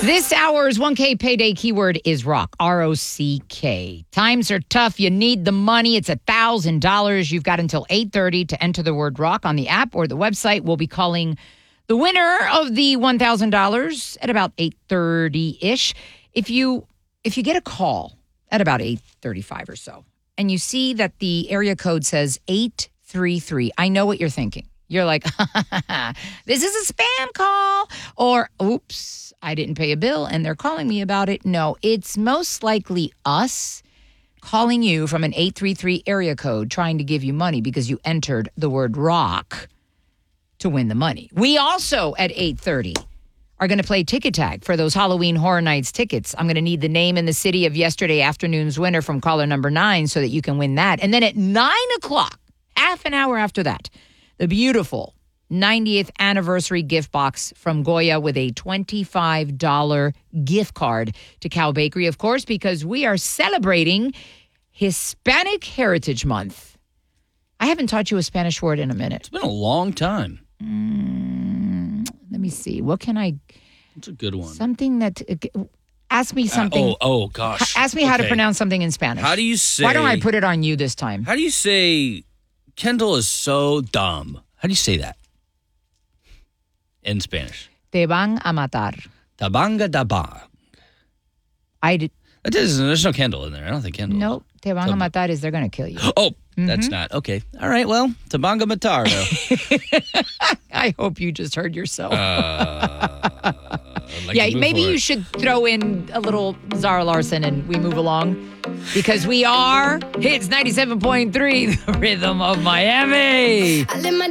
This hour's 1K payday keyword is rock, R-O-C-K. Times are tough. You need the money. It's $1,000. You've got until 8:30 to enter the word rock on the app or the website. We'll be calling the winner of the $1,000 at about 8:30-ish. If you get a call at about 8:35 or so, and you see that the area code says 833, I know what you're thinking. You're like, this is a spam call, or oops, I didn't pay a bill and they're calling me about it. No, it's most likely us calling you from an 833 area code trying to give you money because you entered the word rock to win the money. We also at 8:30 are going to play Ticket Tag for those Halloween Horror Nights tickets. I'm going to need the name and the city of yesterday afternoon's winner from caller number 9 so that you can win that. And then at 9 o'clock, half an hour after that, the beautiful 90th anniversary gift box from Goya with a $25 gift card to Cow Bakery, of course, because we are celebrating Hispanic Heritage Month. I haven't taught you a Spanish word in a minute. It's been a long time. Let me see. What can I... It's a good one. Something that... Ask me something. Gosh. Ask me how to pronounce something in Spanish. How do you say... Why don't I put it on you this time? How do you say... Kendall is so dumb. How do you say that in Spanish? Te van a matar. Tabanga dabang. There's no Kendall in there. I don't think Kendall. Nope. Te van a matar is they're going to kill you. Oh, that's not. Okay. All right. Well, Tabanga matar, though. I hope you just heard yourself. Like maybe you should throw in a little Zara Larson and we move along. Because we are Hits 97.3, the rhythm of Miami.